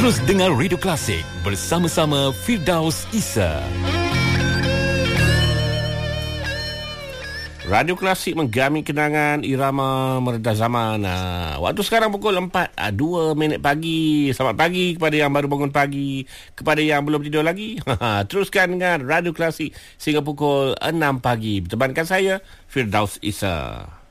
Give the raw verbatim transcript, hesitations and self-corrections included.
Terus dengar Radio Klasik bersama-sama Firdaus Isa. Radio Klasik menggami kenangan irama meredah zaman. Ha, waktu sekarang pukul empat, ha, dua minit pagi. Selamat pagi kepada yang baru bangun pagi, kepada yang belum tidur lagi. Ha, teruskan dengan Radio Klasik sehingga pukul enam pagi. Bertemankan saya, Firdaus Isa.